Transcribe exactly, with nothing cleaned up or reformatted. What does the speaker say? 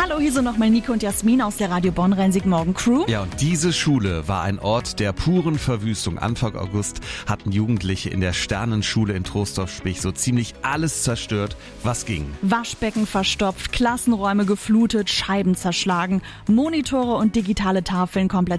Hallo, hier sind nochmal Nico und Jasmin aus der Radio Bonn Rhein-Sieg-Morgen Crew. Ja, und diese Schule war ein Ort der puren Verwüstung. Anfang August hatten Jugendliche in der Sternenschule in Troisdorf-Spich so ziemlich alles zerstört, was ging. Waschbecken verstopft, Klassenräume geflutet, Scheiben zerschlagen, Monitore und digitale Tafeln komplett